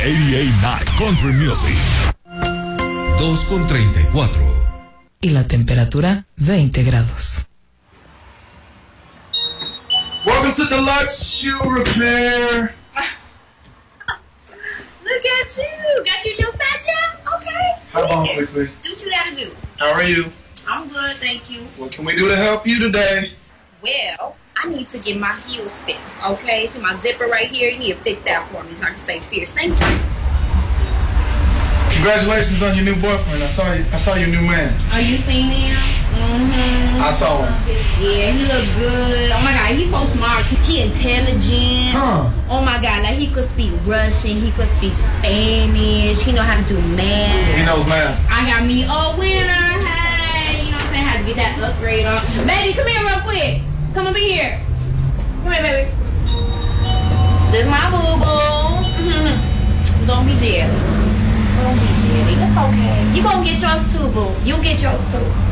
88.9 Country Music. 2:34. Y la temperatura 20 grados. Welcome to Deluxe Shoe Repair. Look at you. Got you your side job? Okay. Hop on quickly. Do what you gotta do. How are you? I'm good, thank you. What can we do to help you today? Well, I need to get my heels fixed, okay? See my zipper right here? You need to fix that for me so I can stay fierce. Thank you. Congratulations on your new boyfriend. I saw your new man. Oh, you seen him? Mm-hmm. I saw him. Yeah, he look good. Oh my God, he's so smart. He intelligent. Huh. Oh my God, like he could speak Russian. He could speak Spanish. He know how to do math. He knows math. I got me a winner. Hey, you know what I'm saying? Had to get that upgrade on. Baby, come here real quick. Come over here. Come here, baby. This is my boo-boo. Don't be jelly. Don't be jelly. It's okay. You gonna get yours too, boo. You'll get yours too.